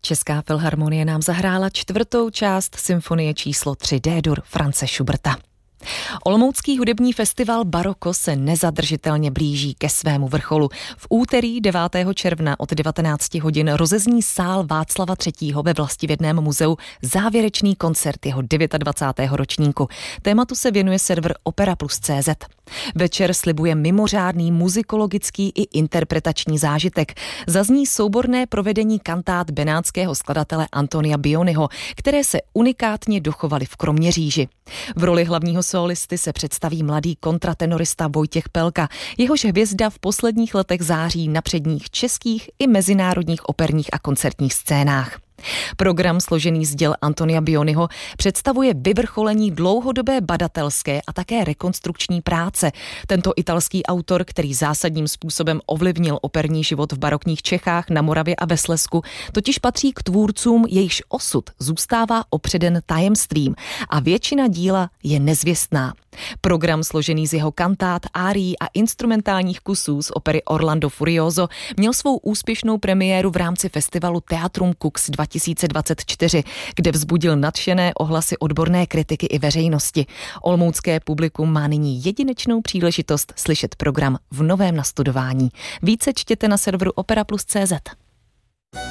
Česká filharmonie nám zahrála 4. část symfonie číslo 3 D-dur Franze Schuberta. Olomoucký hudební festival Baroko se nezadržitelně blíží ke svému vrcholu. V úterý 9. června od 19 hodin rozezní sál Václava III. Ve Vlastivědném muzeu závěrečný koncert jeho 29. ročníku. Tématu se věnuje server operaplus.cz. Večer slibuje mimořádný muzikologický i interpretační zážitek. Zazní souborné provedení kantát benátského skladatele Antonia Bionyho, které se unikátně dochovaly v Kroměříži. V roli hlavního solisty se představí mladý kontratenorista Vojtěch Pelka. Jehož hvězda v posledních letech září na předních českých i mezinárodních operních a koncertních scénách. Program složený z děl Antonia Bionyho představuje vyvrcholení dlouhodobé badatelské a také rekonstrukční práce. Tento italský autor, který zásadním způsobem ovlivnil operní život v barokních Čechách, na Moravě a ve Slezsku, totiž patří k tvůrcům, jejichž osud zůstává opředen tajemstvím a většina díla je nezvěstná. Program složený z jeho kantát, árií a instrumentálních kusů z opery Orlando Furioso měl svou úspěšnou premiéru v rámci festivalu Teatrum Cux 2024, kde vzbudil nadšené ohlasy odborné kritiky i veřejnosti. Olomoucké publikum má nyní jedinečnou příležitost slyšet program v novém nastudování. Více čtěte na serveru operaplus.cz.